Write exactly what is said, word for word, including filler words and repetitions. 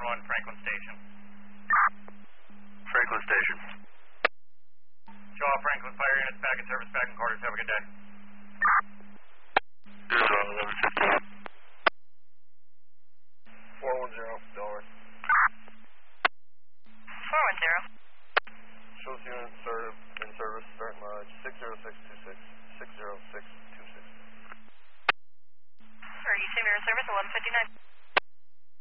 one one, Franklin Station. Franklin Station. Show all Franklin fire units back in service, back in quarters. Have a good day. This is all eleven fifteen. four one zero, Delaware. four one zero. Shows unit serve, in service, start mileage six zero six two six, six zero six two six. Sir, you say you're in service, eleven fifty-nine.